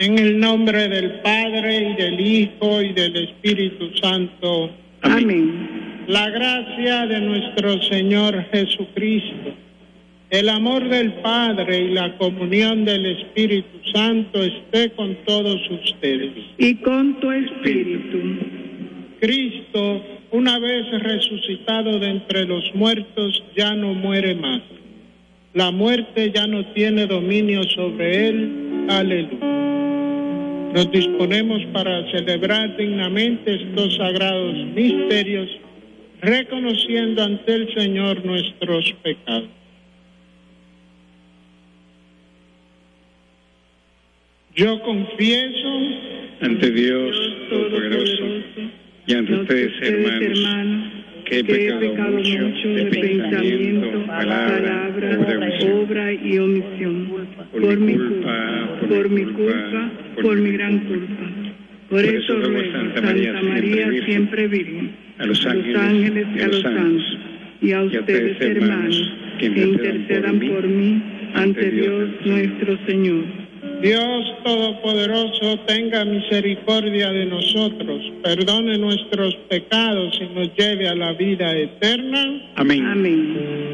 En el nombre del Padre, y del Hijo, y del Espíritu Santo. Amén. La gracia de nuestro Señor Jesucristo, el amor del Padre y la comunión del Espíritu Santo esté con todos ustedes. Y con tu espíritu. Cristo, una vez resucitado de entre los muertos, ya no muere más. La muerte ya no tiene dominio sobre él. Aleluya. Nos disponemos para celebrar dignamente estos sagrados misterios, reconociendo ante el Señor nuestros pecados. Yo confieso ante Dios Todopoderoso y ante ustedes, hermanos, que he pecado mucho de pensamiento, palabra, obra y omisión, por mi culpa, por mi gran culpa. Por eso ruego, Santa María, siempre Virgen, a los ángeles y a los santos, y a ustedes, hermanos, que intercedan por mí ante Dios nuestro Señor. Dios Todopoderoso, tenga misericordia de nosotros, perdone nuestros pecados y nos lleve a la vida eterna. Amén. Amén.